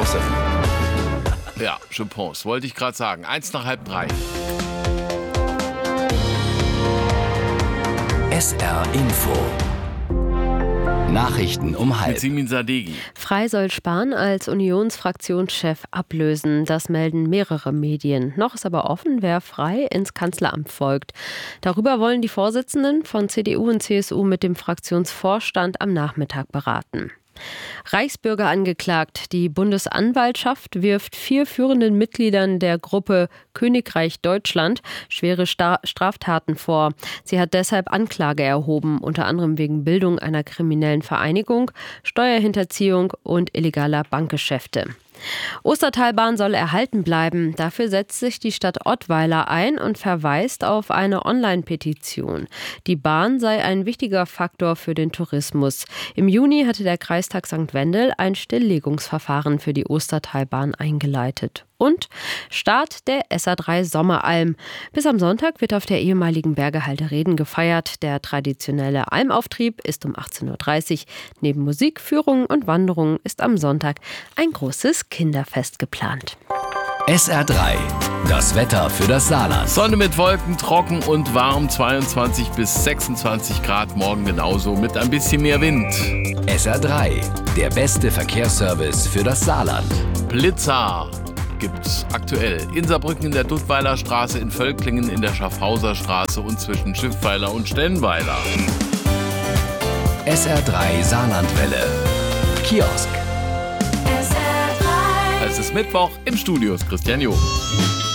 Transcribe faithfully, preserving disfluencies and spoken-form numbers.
pense. Ja, je pense, wollte ich gerade sagen. Eins nach halb drei. S R Info. Nachrichten um halb. Mit Simin Sadeghi. Frey soll Spahn als Unionsfraktionschef ablösen. Das melden mehrere Medien. Noch ist aber offen, wer Frey ins Kanzleramt folgt. Darüber wollen die Vorsitzenden von C D U und C S U mit dem Fraktionsvorstand am Nachmittag beraten. Reichsbürger angeklagt. Die Bundesanwaltschaft wirft vier führenden Mitgliedern der Gruppe Königreich Deutschland schwere Sta- Straftaten vor. Sie hat deshalb Anklage erhoben, unter anderem wegen Bildung einer kriminellen Vereinigung, Steuerhinterziehung und illegaler Bankgeschäfte. Ostertalbahn soll erhalten bleiben. Dafür setzt sich die Stadt Ottweiler ein und verweist auf eine Online-Petition. Die Bahn sei ein wichtiger Faktor für den Tourismus. Im Juni hatte der Kreistag Sankt Wendel ein Stilllegungsverfahren für die Ostertalbahn eingeleitet. Und Start der S R drei Sommeralm. Bis am Sonntag wird auf der ehemaligen Bergehalde Reden gefeiert. Der traditionelle Almauftrieb ist um achtzehn Uhr dreißig. Neben Musik, Führungen und Wanderungen ist am Sonntag ein großes Kinderfest geplant. S R drei. Das Wetter für das Saarland. Sonne mit Wolken, trocken und warm, zweiundzwanzig bis sechsundzwanzig Grad, morgen genauso mit ein bisschen mehr Wind. S R drei. Der beste Verkehrsservice für das Saarland. Blitzer gibt's aktuell in Saarbrücken in der Duttweiler Straße, in Völklingen in der Schaffhauser Straße und zwischen Schiffweiler und Stenweiler. S R drei Saarlandwelle. Kiosk. Es ist Mittwoch, im Studio ist Christian Joh.